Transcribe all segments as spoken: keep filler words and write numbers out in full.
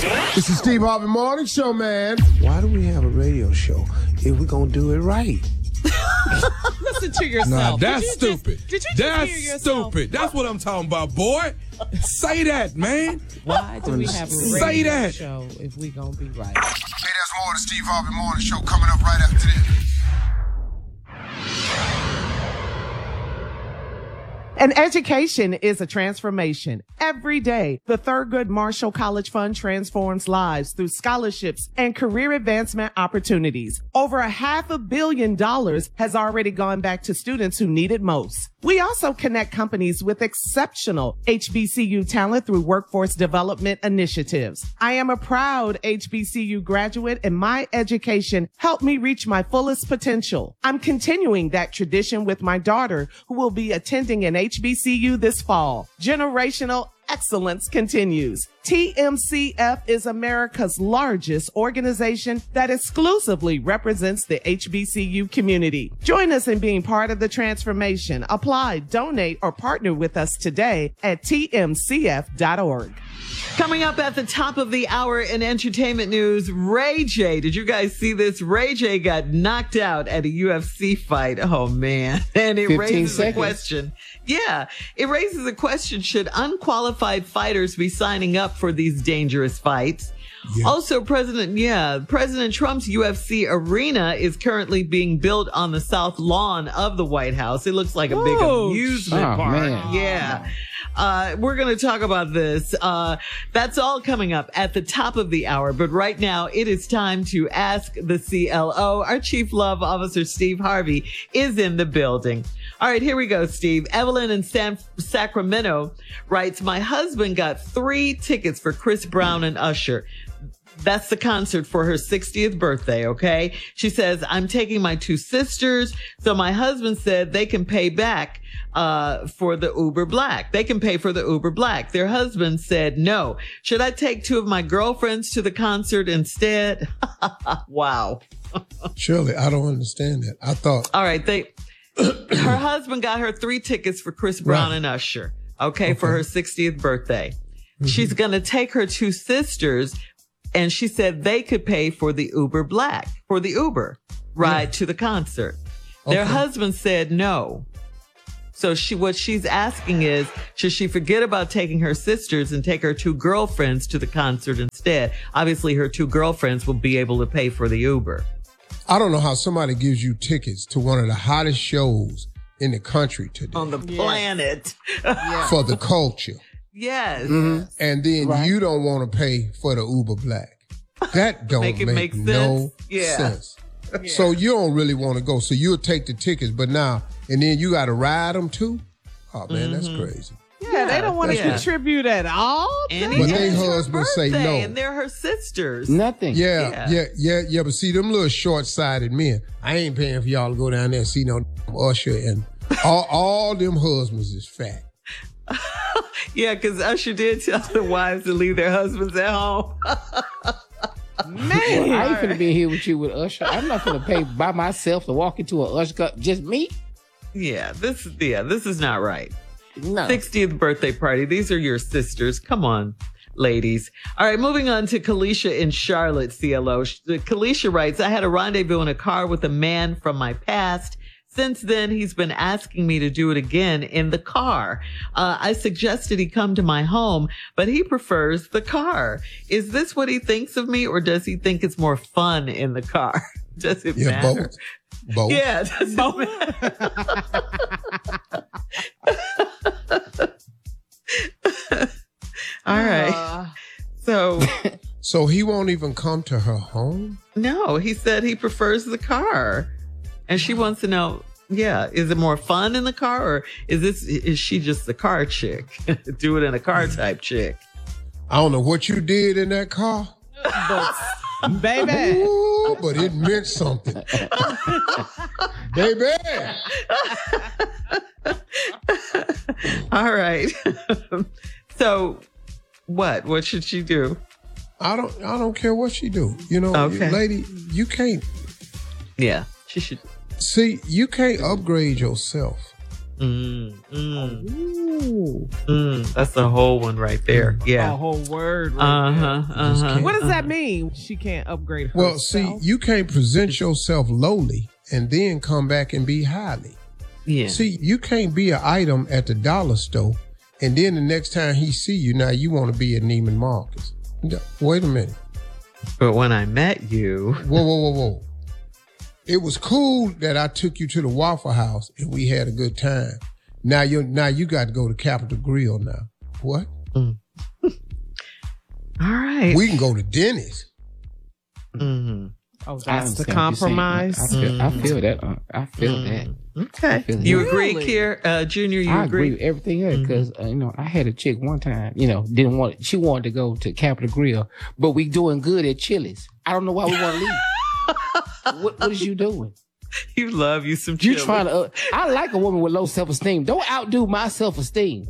This is Steve Harvey Morning Show, man. Why do we have a radio show if we're going to do it right? Listen to yourself. Nah, that's did stupid. Just, did you just that's hear yourself? stupid. That's what I'm talking about, boy. Say that, man. Why do we have a radio Say that. show if we gonna be right? Hey, there's more of the Steve Harvey Morning Show coming up right after this. An education is a transformation. Every day, the Thurgood Marshall College Fund transforms lives through scholarships and career advancement opportunities. Over a half a billion dollars has already gone back to students who need it most. We also connect companies with exceptional H B C U talent through workforce development initiatives. I am a proud H B C U graduate, and my education helped me reach my fullest potential. I'm continuing that tradition with my daughter, who will be attending an H B C U this fall. Generational excellence continues. T M C F is America's largest organization that exclusively represents the H B C U community. Join us in being part of the transformation. Apply, donate, or partner with us today at T M C F dot org. Coming up at the top of the hour in entertainment news, Ray J. Did you guys see this? Ray J got knocked out at a U F C fight. Oh, man. And it raises seconds. a question. Yeah, it raises a question. Should unqualified fighters be signing up for these dangerous fights? Yeah. Also, President, yeah, President Trump's U F C arena is currently being built on the south lawn of the White House. It looks like a big Whoa. amusement Oh, park. man. Yeah. Uh, we're going to talk about this. Uh, that's all coming up at the top of the hour. But right now, it is time to ask the C L O. Our Chief Love Officer, Steve Harvey, is in the building. All right, here we go, Steve. Evelyn in San Sacramento writes, my husband got three tickets for Chris Brown and Usher. That's the concert for her sixtieth birthday, okay? She says, I'm taking my two sisters. So my husband said they can pay back uh for the Uber Black. They can pay for the Uber Black. Their husband said no. Should I take two of my girlfriends to the concert instead? Wow. Shirley, I don't understand that. I thought... All right, they... her husband got her three tickets for Chris Brown Right. and Usher, okay, Okay. for her sixtieth birthday. Mm-hmm. She's going to take her two sisters, and she said they could pay for the Uber Black, for the Uber ride Yeah. to the concert. Their Okay. husband said no. So she, what she's asking is, should she forget about taking her sisters and take her two girlfriends to the concert instead? Obviously, her two girlfriends will be able to pay for the Uber. I don't know how somebody gives you tickets to one of the hottest shows in the country today On the planet. for the culture. Yes. And then Right. you don't want to pay for the Uber Black. That don't Make make, it make no sense? Yeah. sense. So you don't really want to go. So you'll take the tickets, but now, and then you got to ride them too? Oh, man, that's crazy. Yeah, they don't want to Yeah. contribute at all. And But it's they her husbands say birthday, no. And they're her sisters. Nothing. Yeah, Yeah. yeah, yeah, yeah. But see, them little short-sighted men, I ain't paying for y'all to go down there and see no Usher. And all, all them husbands is fat. Yeah, because Usher did tell the wives to leave their husbands at home. Man. Well, I ain't finna be here with you with Usher. I'm not finna pay by myself to walk into a Usher club. Just me? Yeah, this is yeah, this is not right. No. sixtieth birthday party. These are your sisters. Come on, ladies. All right, moving on to Kalisha in Charlotte, C L O. Kalisha writes, I had a rendezvous in a car with a man from my past. Since then, he's been asking me to do it again in the car. Uh, I suggested he come to my home, but he prefers the car. Is this what he thinks of me, or does he think it's more fun in the car? Does it Yeah, matter? both. Both. Yeah, does it matter? All right. Uh, So, So he won't even come to her home? no, he said he prefers the car. And she wants to know, yeah, is it more fun in the car, or is this, is she just the car chick? Do it in a car type chick. I don't know what you did in that car, baby. ooh, but it meant something. Baby. All right. So what? What should she do? I don't I don't care what she do. You know, Okay. lady, you can't Yeah, she should. see, you can't upgrade yourself Mm, mm, Ooh. mm. That's the whole one right there. A Yeah. whole word. Right Uh there. huh. Uh huh. What does that mean? She can't upgrade herself. Well, see, you can't present yourself lowly and then come back and be highly. Yeah. See, you can't be an item at the dollar store, and then the next time he see you, now you want to be at Neiman Marcus. No, wait a minute. But when I met you, Whoa, whoa, whoa, whoa. It was cool that I took you to the Waffle House and we had a good time. Now you now you got to go to Capitol Grill now. What? all right. We can go to Denny's. Mhm. Oh, I that's the understand what you're saying. compromise. I feel, I feel that. uh, I feel that. Okay. feel You it. agree, Really? Kier? Uh, Junior, you I agree? agree with everything else because uh, you know I had a chick one time. You know, didn't want. She wanted to go to Capitol Grill, but we doing good at Chili's. I don't know why we want to leave. what, what is you doing? You love you some You chili. trying to? Uh, I like a woman with low self esteem. Don't outdo my self esteem.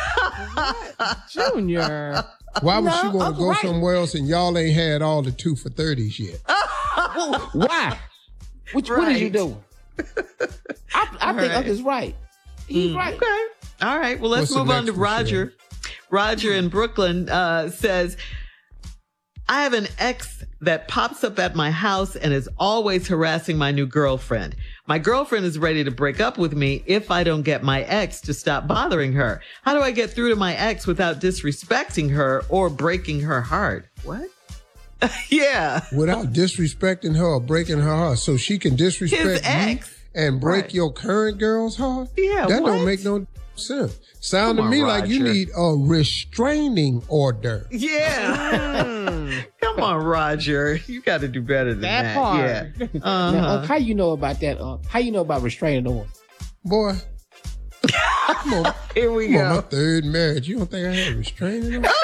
Junior. Why would No, she want to Uncle go Right. somewhere else and y'all ain't had all the two for thirties yet? Why? What, what is you Right. doing? I, I All think right. Uncle's right. He's Mm, right. Okay. All right. Well, let's What's the move on to next one, Roger. Roger in Brooklyn uh, says, I have an ex that pops up at my house and is always harassing my new girlfriend. My girlfriend is ready to break up with me if I don't get my ex to stop bothering her. How do I get through to my ex without disrespecting her or breaking her heart? What? Yeah. Without disrespecting her or breaking her heart, so she can disrespect His you ex. and break Right. your current girl's heart? Yeah, That what? don't make no sense. Sound Come to me on, like you Roger. need a restraining order. Yeah. Come on, Roger. You got to do better than that. That part. Yeah. Now, Uh-huh. Unc, how you know about that? Uh, how you know about restraining order? Boy, I'm on, Here we I'm on my go. third marriage. You don't think I had a restraining order?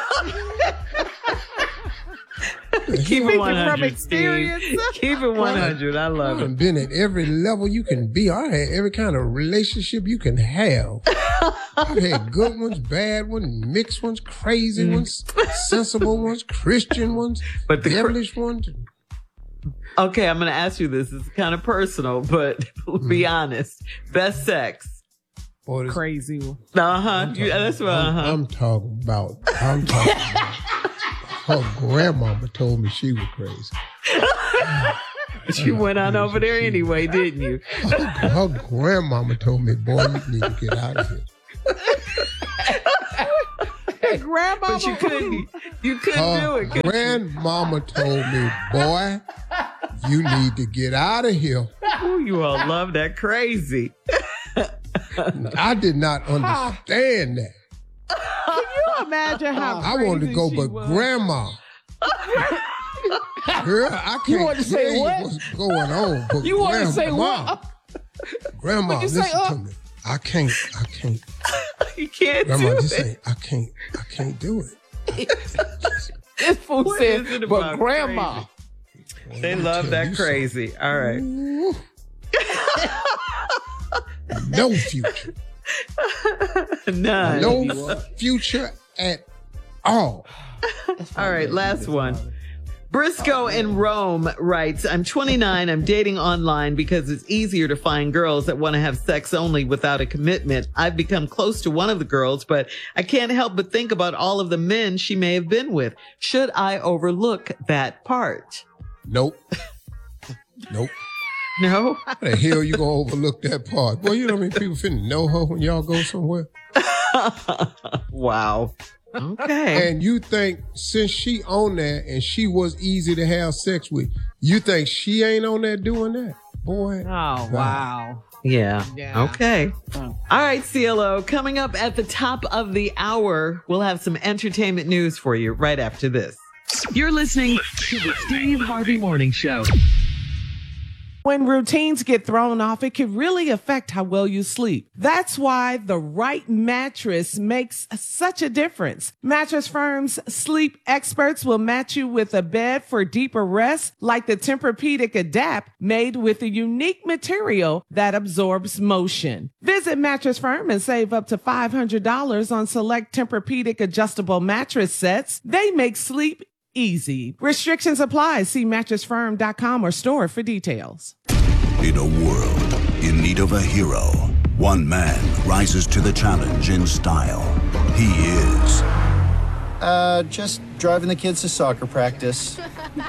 Keep it one from hundred, experience. Steve. Keep it one hundred. I love I've it. been at every level you can be. I had every kind of relationship you can have. I've had good ones, bad ones, mixed ones, crazy ones, sensible ones, Christian ones, But the cr- devilish ones. Okay, I'm going to ask you this. It's kind of personal, but be honest. Best sex. Boy, this- Crazy. Uh huh. That's what. Uh I'm, huh. I'm talking about. I'm talking about. Her grandmama told me she was crazy. You went on over there anyway, didn't you? Her, her grandmama told me, boy, you need to get out of here. Hey, grandma. But you couldn't. You couldn't Her do it. could you? grandmama told me, boy, you need to get out of here. Ooh, you all love that crazy. I did not understand that. Can you imagine how I wanted to crazy go, she but was? grandma. Girl, I can't wanted to say tell you what? what's going on. But You want to say grandma, what? Grandma, What'd you listen say, to uh? me. I can't, I can't. You can't Grandma, do just it. say, I can't, I can't do it. This fool What said, is it but about grandma. They Boy, let me love tell that you crazy. All right. something. No future. None. No future at all. All right, last one. Briscoe in Rome writes, I'm twenty-nine. I'm dating online because it's easier to find girls that want to have sex only without a commitment. I've become close to one of the girls, but I can't help but think about all of the men she may have been with. Should I overlook that part? Nope. Nope. No? How the hell you gonna overlook that part? Boy, you know how many people finna know her when y'all go somewhere? Wow. Okay. And you think since she on there and she was easy to have sex with, you think she ain't on there doing that? Boy. Oh, wow. Yeah. Yeah. Okay. Oh. All right, C L O. Coming up at the top of the hour, we'll have some entertainment news for you right after this. You're listening to the Steve Harvey Morning Show. When routines get thrown off, it can really affect how well you sleep. That's why the right mattress makes such a difference. Mattress Firm's sleep experts will match you with a bed for deeper rest, like the Tempur-Pedic Adapt, made with a unique material that absorbs motion. Visit Mattress Firm and save up to five hundred dollars on select Tempur-Pedic adjustable mattress sets. They make sleep easy. Restrictions apply. See mattress firm dot com or store for details. In a world in need of a hero, One man rises to the challenge in style. He is... Uh, just driving the kids to soccer practice.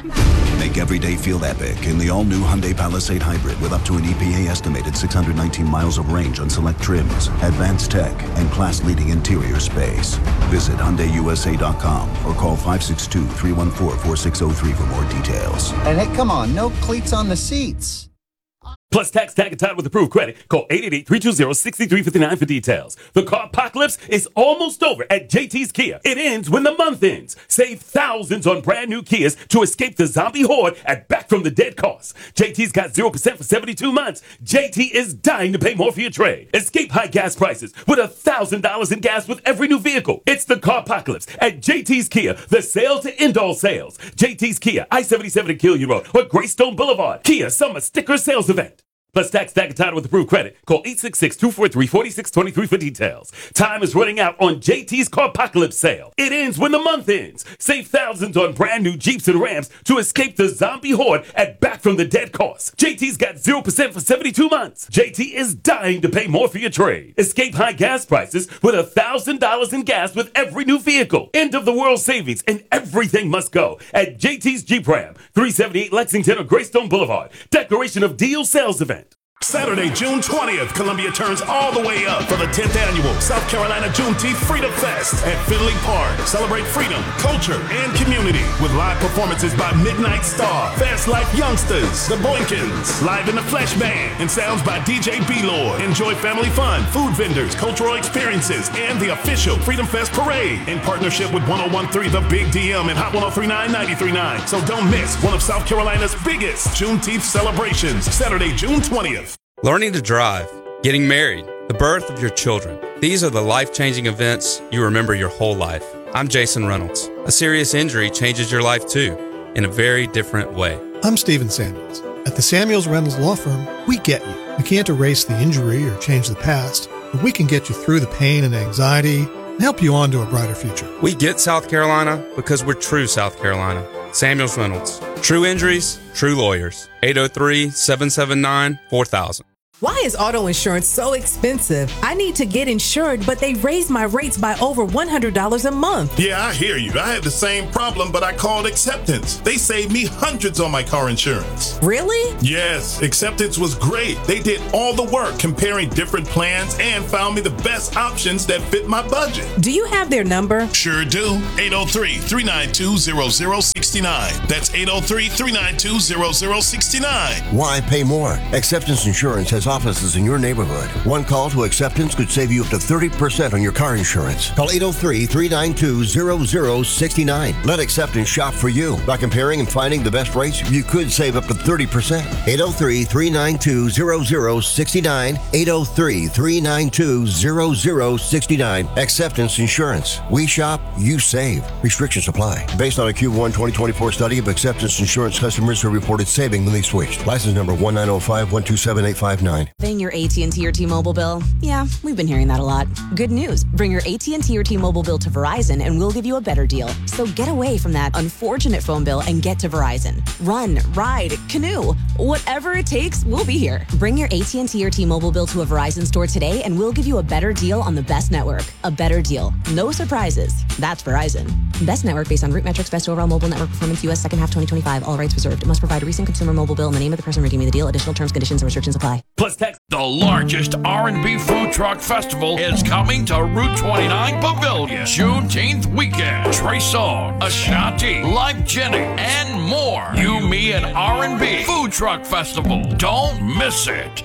Make every day feel epic in the all-new Hyundai Palisade Hybrid with up to an E P A-estimated six hundred nineteen miles of range on select trims, advanced tech, and class-leading interior space. Visit Hyundai U S A dot com or call five six two, three one four, four six zero three for more details. And hey, come on, no cleats on the seats. Plus tax tag and tied with approved credit. Call eight eight eight, three two zero, six three five nine for details. The car apocalypse is almost over at J T's Kia. It ends when the month ends. Save thousands on brand new Kias to escape the zombie horde at back from the dead cost. J T's got zero percent for seventy-two months. J T is dying to pay more for your trade. Escape high gas prices with one thousand dollars in gas with every new vehicle. It's the car apocalypse at J T's Kia. The sale to end all sales. J T's Kia, I seventy-seven at Killian Road or Greystone Boulevard. Kia Summer Sticker Sales Event. Plus tax tag and title with approved credit. Call eight six six, two four three, four six two three for details. Time is running out on J T's Car Apocalypse sale. It ends when the month ends. Save thousands on brand new Jeeps and Rams to escape the zombie horde at back from the dead cost. J T's got zero percent for seventy-two months. J T is dying to pay more for your trade. Escape high gas prices with one thousand dollars in gas with every new vehicle. End of the world savings and everything must go at J T's Jeep Ram, three seventy-eight Lexington or Greystone Boulevard. Declaration of Deal Sales Event. Saturday, June twentieth, Columbia turns all the way up for the tenth annual South Carolina Juneteenth Freedom Fest at Finley Park. Celebrate freedom, culture, and community with live performances by Midnight Star, Fast Life Youngsters, The Boykins, Live in the Flesh Band, and sounds by D J B-Lord. Enjoy family fun, food vendors, cultural experiences, and the official Freedom Fest Parade in partnership with one oh one point three The Big D M and Hot one oh three point nine, ninety-three point nine. So don't miss one of South Carolina's biggest Juneteenth celebrations, Saturday, June twentieth. Learning to drive, getting married, the birth of your children. These are the life-changing events you remember your whole life. I'm Jason Reynolds. A serious injury changes your life too, in a very different way. I'm Stephen Samuels. At the Samuels Reynolds Law Firm, we get you. We can't erase the injury or change the past, but we can get you through the pain and anxiety and help you on to a brighter future. We get South Carolina because we're true South Carolina. Samuels Reynolds. True injuries, true lawyers. eight oh three, seven seven nine, four thousand. Why is auto insurance so expensive? I need to get insured, but they raised my rates by over one hundred dollars a month. Yeah, I hear you. I had the same problem, but I called Acceptance. They saved me hundreds on my car insurance. Really? Yes, Acceptance was great. They did all the work comparing different plans and found me the best options that fit my budget. Do you have their number? Sure do. eight oh three, three nine two, zero zero six nine. That's eight oh three, three nine two, zero zero six nine. Why pay more? Acceptance Insurance has offices in your neighborhood. One call to Acceptance could save you up to thirty percent on your car insurance. Call eight oh three, three nine two, zero zero six nine. Let Acceptance shop for you. By comparing and finding the best rates, you could save up to thirty percent. eight oh three, three nine two, zero zero six nine. eight oh three, three nine two, zero zero six nine. Acceptance Insurance. We shop, you save. Restrictions apply. Based on a Q one twenty twenty-four study of Acceptance Insurance customers who reported saving when they switched. License number one nine oh five, one two seven eight five nine. Paying your A T and T or T-Mobile bill? Yeah, we've been hearing that a lot. Good news. Bring your A T and T or T-Mobile bill to Verizon and we'll give you a better deal. So get away from that unfortunate phone bill and get to Verizon. Run, ride, canoe. Whatever it takes, we'll be here. Bring your A T and T or T-Mobile bill to a Verizon store today and we'll give you a better deal on the best network. A better deal. No surprises. That's Verizon. Best network based on root metrics, best overall mobile network performance, U S second half twenty twenty-five. All rights reserved. Must provide a recent consumer mobile bill in the name of the person redeeming the deal. Additional terms, conditions, and restrictions apply. Plus tax. The largest R and B food truck festival is coming to Route twenty-nine Pavilion. Juneteenth weekend. Trey Songz, Ashanti, Life Jenny, and more. You, Me, and R and B Food Truck Festival. Don't miss it.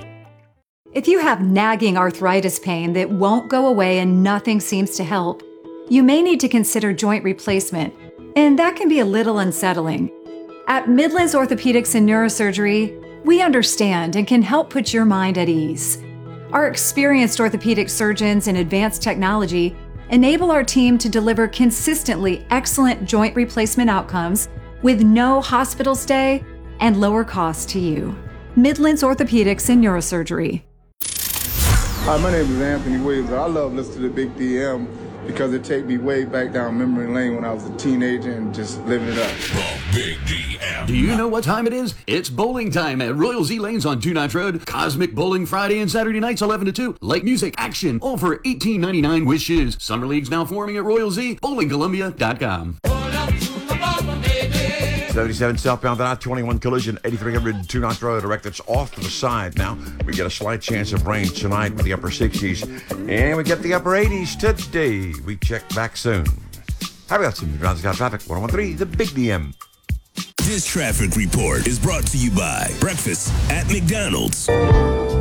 If you have nagging arthritis pain that won't go away and nothing seems to help, you may need to consider joint replacement, and that can be a little unsettling. At Midlands Orthopedics and Neurosurgery, we understand and can help put your mind at ease. Our experienced orthopedic surgeons and advanced technology enable our team to deliver consistently excellent joint replacement outcomes with no hospital stay and lower costs to you. Midlands Orthopedics and Neurosurgery. Hi, my name is Anthony Williams. I love listening to the Big D M. because it take me way back down memory lane when I was a teenager and just living it up. Big D M. Do you know what time it is? It's bowling time at Royal Z Lanes on two Notch Road. Cosmic Bowling Friday and Saturday nights eleven to two. Light music, action, all for eighteen ninety-nine with shiz. Summer leagues now forming at Royal Z. bowling columbia dot com. seventy-seven southbound I twenty-one collision, eighty-three hundred two Notch Road. Direct that's off to the side now. We get a slight chance of rain tonight with the upper sixties. And we get the upper eighties today. We check back soon. How about some Ground Scout Traffic? one oh one three, the Big D M. This traffic report is brought to you by Breakfast at McDonald's.